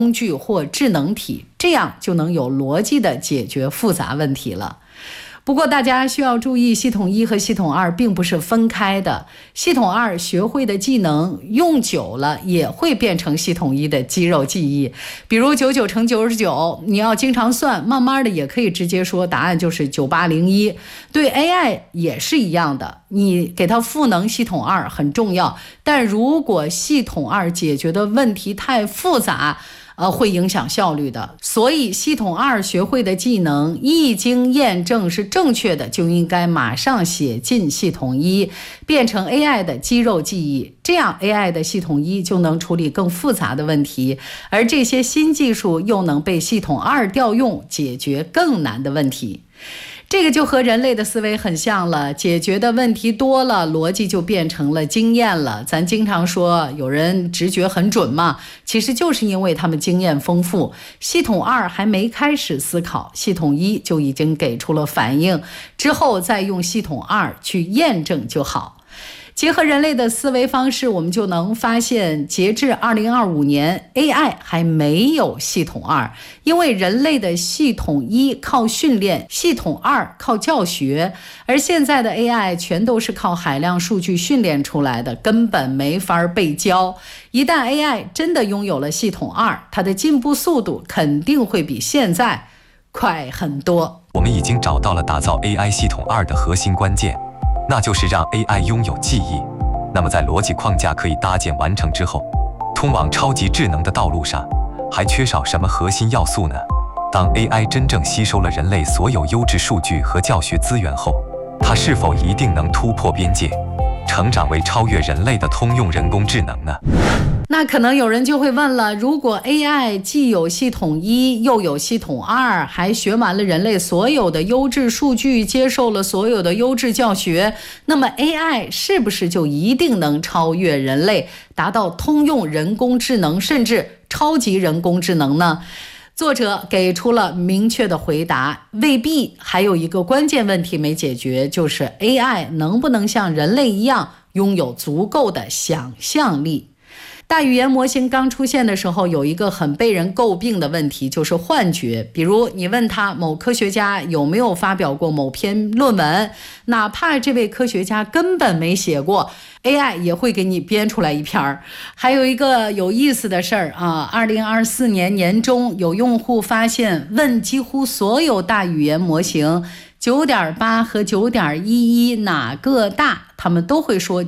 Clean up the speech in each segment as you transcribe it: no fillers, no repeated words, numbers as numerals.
工具或智能体，这样就能有逻辑地解决复杂问题了。不过大家需要注意，系统1和系统2并不是分开的。系统2学会的技能用久了也会变成系统1的肌肉记忆。比如99乘99，你要经常算，慢慢的也可以直接说答案就是9801。对 AI 也是一样的，你给它赋能系统2很重要，但如果系统2解决的问题太复杂，会影响效率的。所以系统2学会的技能一经验证是正确的，就应该马上写进系统1，变成 AI 的肌肉记忆，这样 AI 的系统1就能处理更复杂的问题，而这些新技术又能被系统2调用，解决更难的问题。这个就和人类的思维很像了，解决的问题多了，逻辑就变成了经验了。咱经常说有人直觉很准嘛，其实就是因为他们经验丰富。系统2还没开始思考，系统1就已经给出了反应，之后再用系统2去验证就好。结合人类的思维方式，我们就能发现，截至2025年 AI 还没有系统2，因为人类的系统1靠训练，系统2靠教学，而现在的 AI 全都是靠海量数据训练出来的，根本没法被教。一旦 AI 真的拥有了系统2，它的进步速度肯定会比现在快很多。 我们已经找到了打造 AI 系统2的核心关键，那就是让 AI 拥有记忆。那么在逻辑框架可以搭建完成之后，通往超级智能的道路上还缺少什么核心要素呢？当 AI 真正吸收了人类所有优质数据和教学资源后，它是否一定能突破边界，成长为超越人类的通用人工智能呢？ 那可能有人就会问了，如果 AI 既有系统1又有系统2，还学完了人类所有的优质数据，接受了所有的优质教学，那么 AI 是不是就一定能超越人类，达到通用人工智能甚至超级人工智能呢？作者给出了明确的回答，未必。还有一个关键问题没解决，就是 AI 能不能像人类一样拥有足够的想象力。大语言模型刚出现的时候，有一个很被人诟病的问题，就是幻觉。比如你问他某科学家有没有发表过某篇论文，哪怕这位科学家根本没写过， AI 也会给你编出来一篇。还有一个有意思的事儿啊，2024年年中，有用户发现问几乎所有大语言模型 9.8 和 9.11 哪个大，他们都会说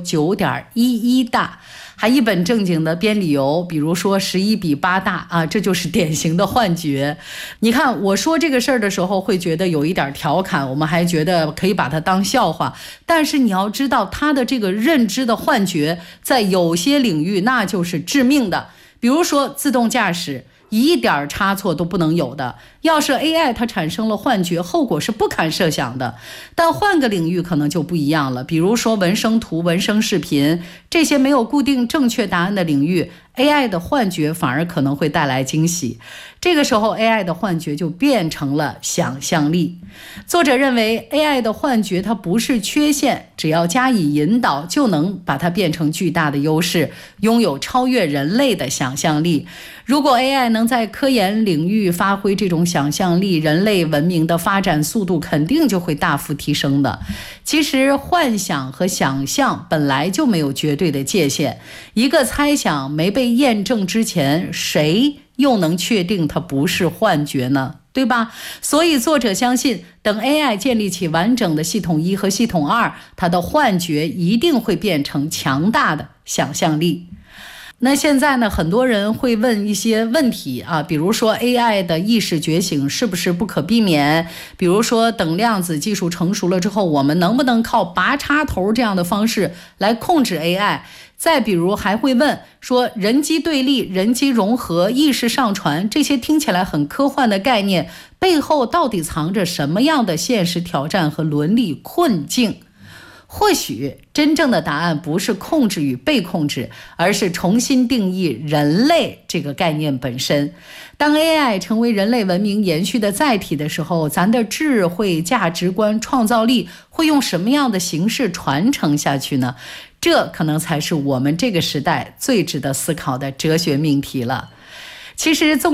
9.11 大，还一本正经的编理由，比如说11比8大啊，这就是典型的幻觉。你看我说这个事儿的时候会觉得有一点调侃，我们还觉得可以把它当笑话，但是你要知道他的这个认知的幻觉在有些领域那就是致命的。比如说自动驾驶，一点差错都不能有的，要是 AI 它产生了幻觉，后果是不堪设想的。但换个领域可能就不一样了，比如说文生图、文生视频，这些没有固定正确答案的领域， AI 的幻觉反而可能会带来惊喜。这个时候 AI 的幻觉就变成了想象力。作者认为 AI 的幻觉它不是缺陷，只要加以引导，就能把它变成巨大的优势，拥有超越人类的想象力。如果 AI 能在科研领域发挥这种想象力，人类文明的发展速度肯定就会大幅提升的。其实幻想和想象本来就没有绝对的界限，一个猜想没被验证之前，谁又能确定它不是幻觉呢？对吧？所以作者相信，等 AI 建立起完整的系统1和系统2，它的幻觉一定会变成强大的想象力。那现在呢，很多人会问一些问题啊，比如说 AI 的意识觉醒是不是不可避免？比如说等量子技术成熟了之后，我们能不能靠拔插头这样的方式来控制 AI？再比如还会问说人机对立、人机融合、意识上传，这些听起来很科幻的概念，背后到底藏着什么样的现实挑战和伦理困境？或许真正的答案不是控制与被控制，而是重新定义人类这个概念本身。当 AI 成为人类文明延续的载体的时候，咱的智慧、价值观、创造力会用什么样的形式传承下去呢？这可能才是我们这个时代最值得思考的哲学命题了。 其实